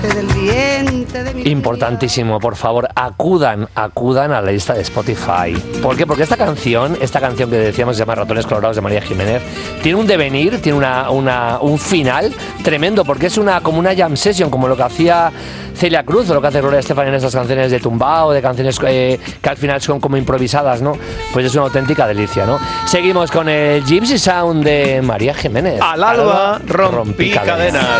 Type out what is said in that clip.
Importantísimo, por favor, acudan a la lista de Spotify. ¿Por qué? Porque esta canción que decíamos se llama Ratones Colorados de María Jiménez, tiene un devenir, tiene un final tremendo, porque es como una jam session, como lo que hacía Celia Cruz o lo que hace Gloria Estefan en esas canciones de tumbao, de canciones que al final son como improvisadas, ¿no? Pues es una auténtica delicia, ¿no? Seguimos con el Gypsy Sound de María Jiménez. Al alba rompí cadenas.